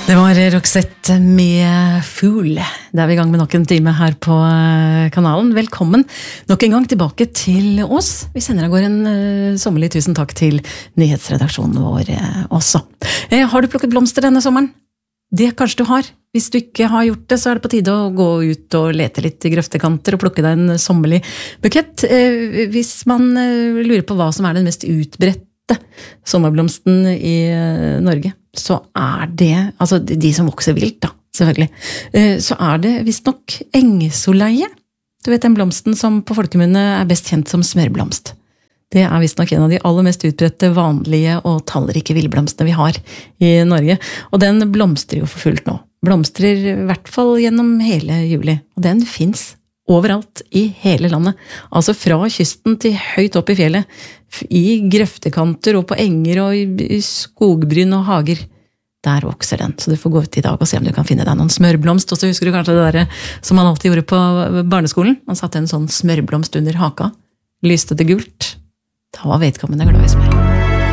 Det var Roxette med Fugl. Da er vi I gang med nok en time her på kanalen. Velkommen nok en gang tilbake til oss. Vi sender av gårde en sommerlig tusen takk til nyhetsredaksjonen vår også. Har du plukket blomster denne sommeren? Det kanskje du har. Hvis du ikke har gjort det, så det på tide å gå ut og lete litt I grøftekanter og plukke deg en sommerlig bukett. Hvis man lurer på hva som den mest utbredte sommerblomsten I Norge, så det, altså de som vokser vilt da, selvfølgelig, så det visst nok engsoleie. Du vet den blomsten som på folkemunne best kjent som smørblomst. Det visst nok en av de aller mest utbredte, vanlige og tallrike villblomstene vi har I Norge. Og den blomstrer jo for fullt nå. Blomstrer I hvert fall gjennom hele juli. Og den finnes overalt I hele landet. Altså fra kysten til høyt opp I fjellet. I grøftekanter og på enger og I skogbryn og hager. Der vokser den. Så du får gå ut I dag og se om du kan finne deg noen smørblomst. Og så husker du kanskje det der som man alltid gjorde på barneskolen. Man satte en sånn smørblomst under haka. Lyste det gult. Da var vedkommende glad I smør.